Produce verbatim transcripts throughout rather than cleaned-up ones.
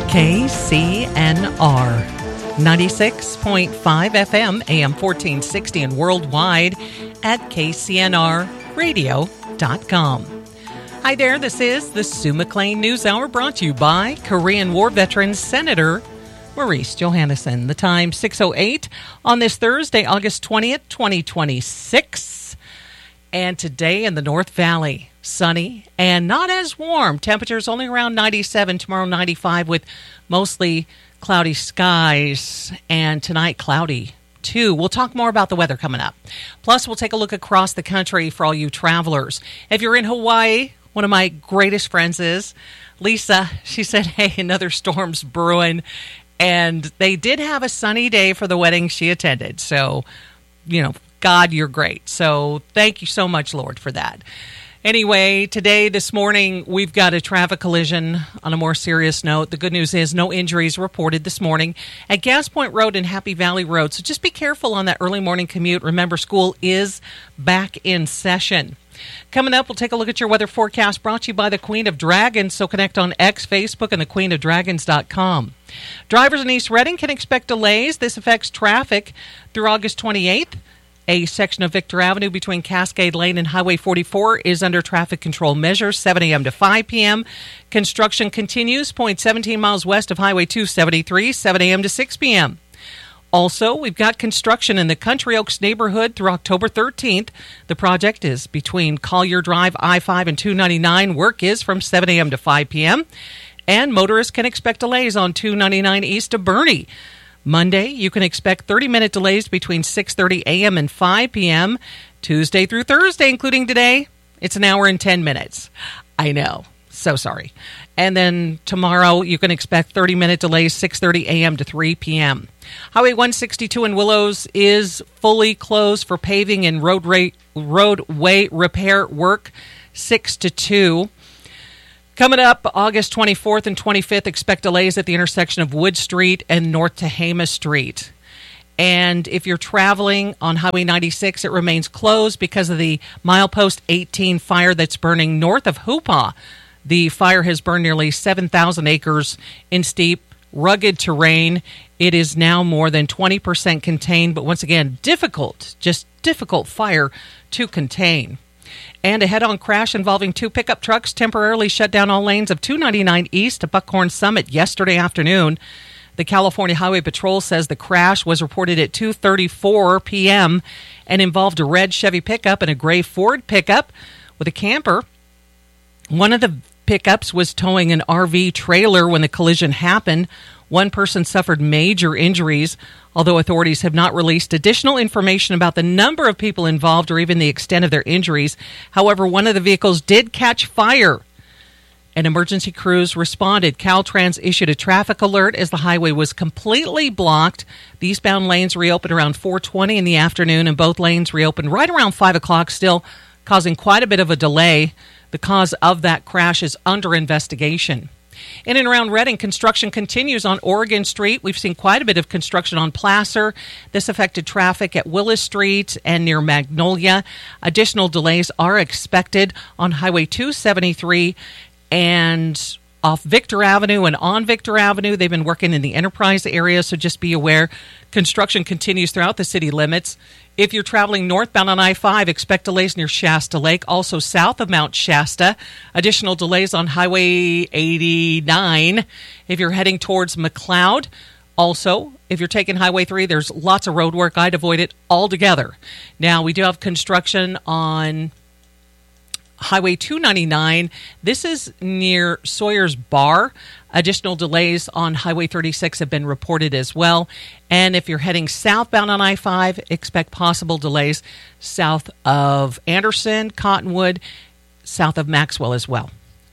K C N R ninety-six point five F M, A M fourteen sixty, and worldwide at K C N R radio dot com. Hi there, this is the Sue McLean News Hour, brought to you by Korean War veteran Senator Maurice Johannesson. The time six oh eight on this Thursday, August twentieth, twenty twenty-six. And today in the North Valley, sunny and not as warm. Temperatures only around ninety-seven, tomorrow ninety-five with mostly cloudy skies, and tonight cloudy too. We'll talk more about the weather coming up. Plus, we'll take a look across the country for all you travelers. If you're in Hawaii, one of my greatest friends is Lisa. She said, hey, another storm's brewing. And they did have a sunny day for the wedding she attended. So, you know, God, you're great. So thank you so much, Lord, for that. Anyway, today, this morning, we've got a traffic collision. On a more serious note, the good news is no injuries reported this morning at Gas Point Road and Happy Valley Road. So just be careful on that early morning commute. Remember, school is back in session. Coming up, we'll take a look at your weather forecast, brought to you by the Queen of Dragons. So connect on X, Facebook, and the queen of dragons dot com. Drivers in East Reading can expect delays. This affects traffic through August twenty-eighth. A section of Victor Avenue between Cascade Lane and Highway forty-four is under traffic control measures, seven a.m. to five p.m. Construction continues, point seventeen miles west of Highway two seventy-three, seven a.m. to six p.m. Also, we've got construction in the Country Oaks neighborhood through October thirteenth. The project is between Collier Drive, I five, and two ninety-nine. Work is from seven a.m. to five p.m. And motorists can expect delays on two ninety-nine east of Boerne. Monday, you can expect thirty-minute delays between six thirty a.m. and five p.m. Tuesday through Thursday, including today, it's an hour and ten minutes. I know. So sorry. And then tomorrow, you can expect thirty-minute delays, six thirty a.m. to three p.m. Highway one sixty-two in Willows is fully closed for paving and road ra- roadway repair work, six to two. Coming up, August twenty-fourth and twenty-fifth, expect delays at the intersection of Wood Street and North Tehama Street. And if you're traveling on Highway ninety-six, it remains closed because of the Milepost eighteen fire that's burning north of Hoopaw. The fire has burned nearly seven thousand acres in steep, rugged terrain. It is now more than twenty percent contained, but once again, difficult, just difficult fire to contain. And a head-on crash involving two pickup trucks temporarily shut down all lanes of two ninety-nine east to Buckhorn Summit yesterday afternoon. The California Highway Patrol says the crash was reported at two thirty-four p.m. and involved a red Chevy pickup and a gray Ford pickup with a camper. One of the pickups was towing an R V trailer when the collision happened. One person suffered major injuries, although authorities have not released additional information about the number of people involved or even the extent of their injuries. However, one of the vehicles did catch fire, and emergency crews responded. Caltrans issued a traffic alert as the highway was completely blocked. The eastbound lanes reopened around four twenty in the afternoon, and both lanes reopened right around five o'clock, still causing quite a bit of a delay. The cause of that crash is under investigation. In and around Reading, construction continues on Oregon Street. We've seen quite a bit of construction on Placer. This affected traffic at Willis Street and near Magnolia. Additional delays are expected on Highway two seventy-three and off Victor Avenue and on Victor Avenue. They've been working in the Enterprise area, so just be aware. Construction continues throughout the city limits. If you're traveling northbound on I five, expect delays near Shasta Lake, also south of Mount Shasta. Additional delays on Highway eighty-nine. If you're heading towards McLeod, also, if you're taking Highway three, there's lots of road work. I'd avoid it altogether. Now, we do have construction on Highway two ninety-nine. This is near Sawyer's Bar. Additional delays on Highway thirty-six have been reported as well. And if you're heading southbound on I five, expect possible delays south of Anderson, Cottonwood, south of Maxwell as well.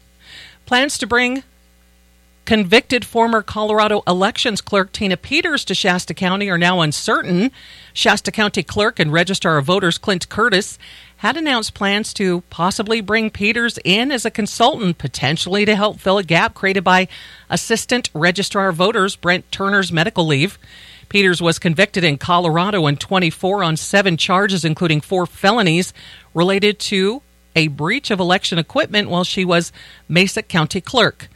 Plans to bring convicted former Colorado elections clerk Tina Peters to Shasta County are now uncertain. Shasta County Clerk and Registrar of Voters Clint Curtis had announced plans to possibly bring Peters in as a consultant, potentially to help fill a gap created by Assistant Registrar of Voters Brent Turner's medical leave. Peters was convicted in Colorado in twenty-four on seven charges, including four felonies related to a breach of election equipment while she was Mesa County Clerk.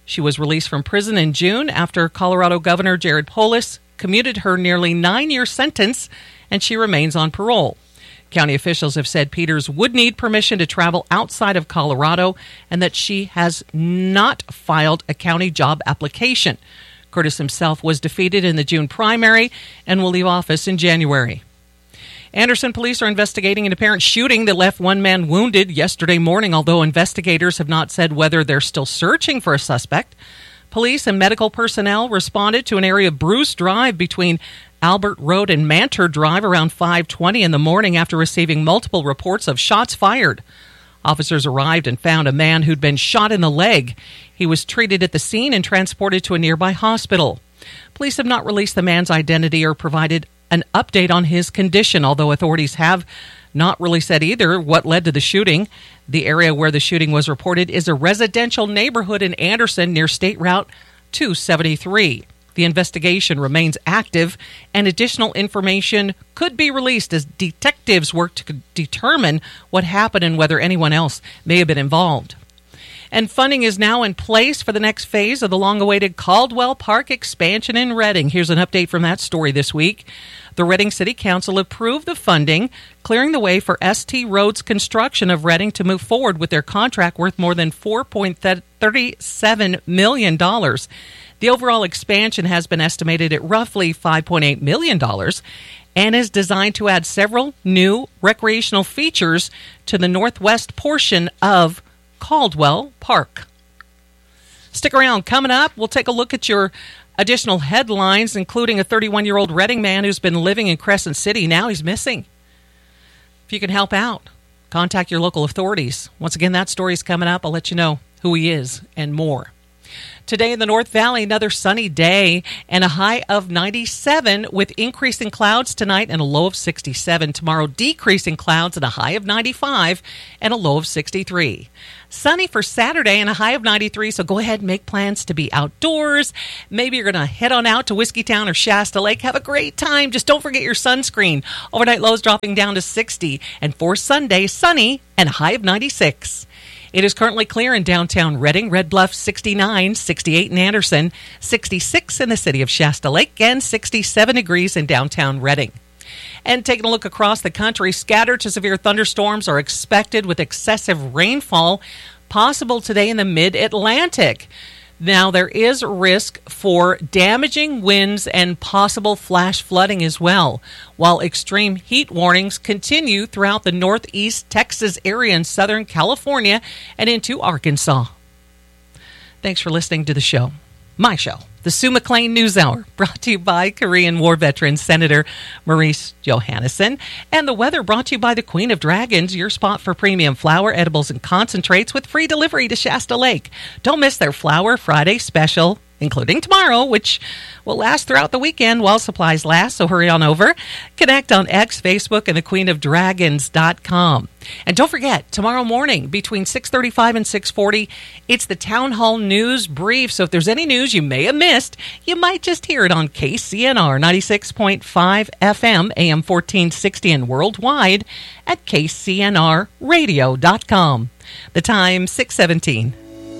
She was released from prison in June after Colorado Governor Jared Polis commuted her nearly nine-year sentence, and she remains on parole. County officials have said Peters would need permission to travel outside of Colorado and that she has not filed a county job application. Curtis himself was defeated in the June primary and will leave office in January. Anderson police are investigating an apparent shooting that left one man wounded yesterday morning, although investigators have not said whether they're still searching for a suspect. Police and medical personnel responded to an area of Bruce Drive between Albert Road and Mantor Drive around five twenty in the morning after receiving multiple reports of shots fired. Officers arrived and found a man who'd been shot in the leg. He was treated at the scene and transported to a nearby hospital. Police have not released the man's identity or provided an update on his condition, although authorities have not really said either what led to the shooting. The area where the shooting was reported is a residential neighborhood in Anderson near State Route two seventy-three. The investigation remains active, and additional information could be released as detectives work to determine what happened and whether anyone else may have been involved. And funding is now in place for the next phase of the long-awaited Caldwell Park expansion in Reading. Here's an update from that story this week. The Reading City Council approved the funding, clearing the way for S T Roads Construction of Reading to move forward with their contract worth more than four point three seven million dollars. The overall expansion has been estimated at roughly five point eight million dollars and is designed to add several new recreational features to the northwest portion of Caldwell Park. Stick around. Coming up, we'll take a look at your additional headlines, including a thirty-one-year-old Reading man who's been living in Crescent City. Now he's missing. If you can help out, contact your local authorities. Once again, that story's coming up. I'll let you know who he is and more. Today in the North Valley, another sunny day and a high of ninety-seven with increasing clouds tonight and a low of sixty-seven. Tomorrow, decreasing clouds and a high of ninety-five and a low of sixty-three. Sunny for Saturday and a high of ninety-three, so go ahead and make plans to be outdoors. Maybe you're going to head on out to Whiskeytown or Shasta Lake. Have a great time. Just don't forget your sunscreen. Overnight lows dropping down to sixty. And for Sunday, sunny and a high of ninety-six. It is currently clear in downtown Reading. Red Bluff sixty-nine, sixty-eight in Anderson, sixty-six in the city of Shasta Lake, and sixty-seven degrees in downtown Reading. And taking a look across the country, scattered to severe thunderstorms are expected with excessive rainfall possible today in the mid-Atlantic. Now, there is risk for damaging winds and possible flash flooding as well, while extreme heat warnings continue throughout the northeast Texas area in Southern California and into Arkansas. Thanks for listening to the show. My show, the Sue McLean News Hour, brought to you by Korean War veteran Senator Maurice Johannesson. And the weather brought to you by the Queen of Dragons, your spot for premium flour, edibles, and concentrates with free delivery to Shasta Lake. Don't miss their Flower Friday special, including tomorrow, which will last throughout the weekend while supplies last, so hurry on over. Connect on X, Facebook, and the queen of dragons dot com. And don't forget, tomorrow morning between six thirty-five and six forty, it's the Town Hall News Brief. So if there's any news you may have missed, you might just hear it on K C N R ninety-six point five F M, A M fourteen sixty, and worldwide at K C N R radio dot com. The time, six seventeen.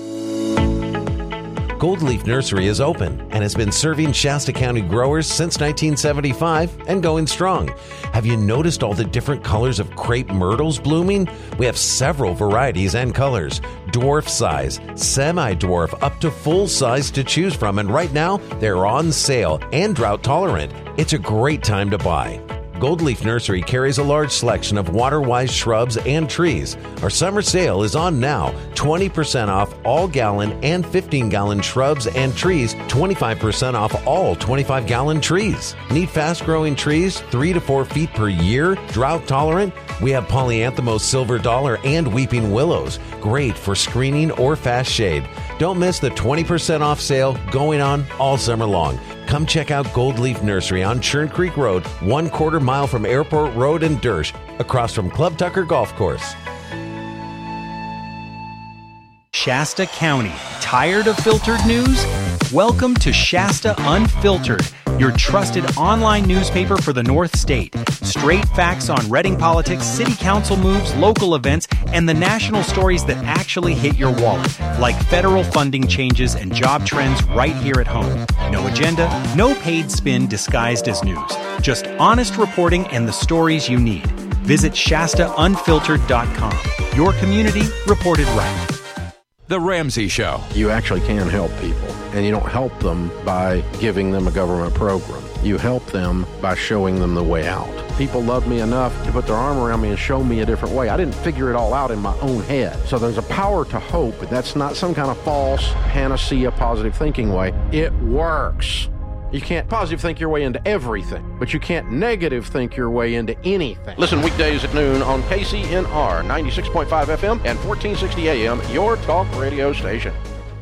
Gold Leaf Nursery is open and has been serving Shasta County growers since nineteen seventy-five and going strong. Have you noticed all the different colors of crepe myrtles blooming? We have several varieties and colors, dwarf size, semi-dwarf, up to full size to choose from, and right now they're on sale and drought tolerant. It's a great time to buy. Gold Leaf Nursery carries a large selection of water-wise shrubs and trees. Our summer sale is on now. twenty percent off all gallon and fifteen gallon shrubs and trees. twenty-five percent off all twenty-five gallon trees. Need fast-growing trees, three to four feet per year, drought tolerant? We have Polyanthemos silver dollar and weeping willows. Great for screening or fast shade. Don't miss the twenty percent off sale going on all summer long. Come check out Gold Leaf Nursery on Churn Creek Road, one quarter mile from Airport Road in Dersh, across from Club Tucker Golf Course. Shasta County. Tired of filtered news? Welcome to Shasta Unfiltered, your trusted online newspaper for the North State. Straight facts on Reading politics, city council moves, local events, and the national stories that actually hit your wallet, like federal funding changes and job trends right here at home. No agenda, no paid spin disguised as news. Just honest reporting and the stories you need. Visit Shasta Unfiltered dot com. Your community reported right. The Ramsey Show. You actually can help people, and you don't help them by giving them a government program. You help them by showing them the way out. People love me enough to put their arm around me and show me a different way. I didn't figure it all out in my own head. So there's a power to hope, but that's not some kind of false panacea positive thinking way. It works. You can't positive think your way into everything, but you can't negative think your way into anything. Listen weekdays at noon on K C N R ninety-six point five F M and fourteen sixty A M, your talk radio station.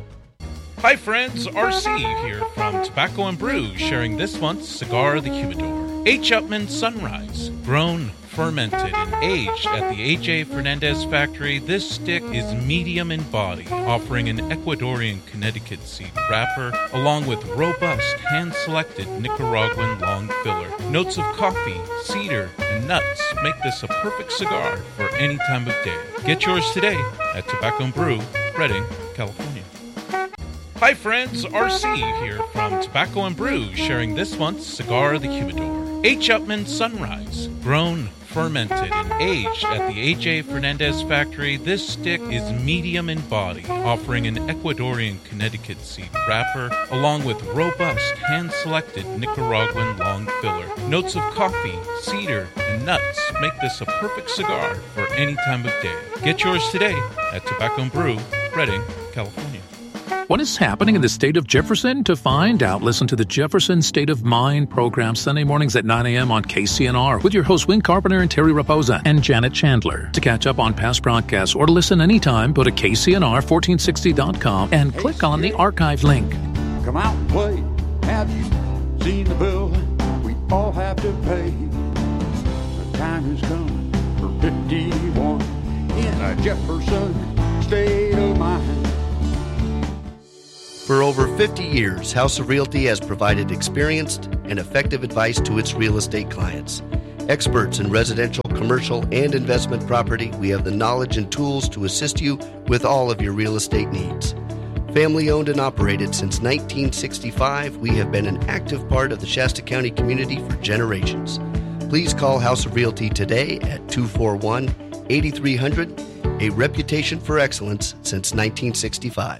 Hi friends, R C here from Tobacco and Brew, sharing this month's Cigar of the Humidor. H. Upmann Sunrise, grown, fermented, and aged at the A J Fernandez factory, this stick is medium in body, offering an Ecuadorian Connecticut seed wrapper, along with robust, hand-selected Nicaraguan long filler. Notes of coffee, cedar, and nuts make this a perfect cigar for any time of day. Get yours today at Tobacco and Brew, Reading, California. Hi friends, R C here from Tobacco and Brew, sharing this month's Cigar of the Humidor. H. Upmann Sunrise, grown, fermented, and aged at the A J Fernandez factory, this stick is medium in body, offering an Ecuadorian Connecticut seed wrapper, along with robust, hand-selected Nicaraguan long filler. Notes of coffee, cedar, and nuts make this a perfect cigar for any time of day. Get yours today at Tobacco and Brew, Reading, California. What is happening in the state of Jefferson? To find out, listen to the Jefferson State of Mind program Sunday mornings at nine a.m. on K C N R with your hosts Win Carpenter and Terry Raposa and Janet Chandler. To catch up on past broadcasts or to listen anytime, go to K C N R fourteen sixty dot com and hey, click on the archive link. Come out and play. Have you seen the bill we all have to pay? The time has come for fifty-one in a Jefferson State of Mind. For over fifty years, House of Realty has provided experienced and effective advice to its real estate clients. Experts in residential, commercial, and investment property, we have the knowledge and tools to assist you with all of your real estate needs. Family owned and operated since nineteen sixty-five, we have been an active part of the Shasta County community for generations. Please call House of Realty today at two four one, eight three hundred, a reputation for excellence since nineteen sixty-five.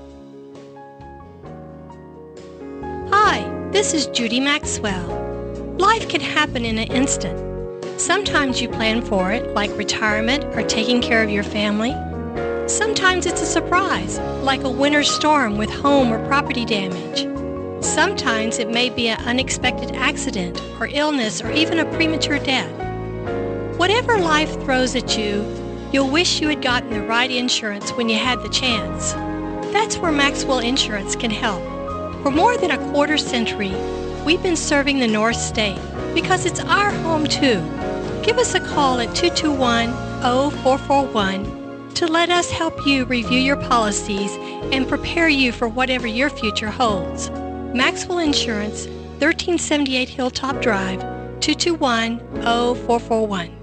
Hi, this is Judy Maxwell. Life can happen in an instant. Sometimes you plan for it, like retirement or taking care of your family. Sometimes it's a surprise, like a winter storm with home or property damage. Sometimes it may be an unexpected accident or illness or even a premature death. Whatever life throws at you, you'll wish you had gotten the right insurance when you had the chance. That's where Maxwell Insurance can help. For more than a quarter century, we've been serving the North State because it's our home too. Give us a call at two two one, zero four four one to let us help you review your policies and prepare you for whatever your future holds. Maxwell Insurance, thirteen seventy-eight Hilltop Drive, two two one, zero four four one.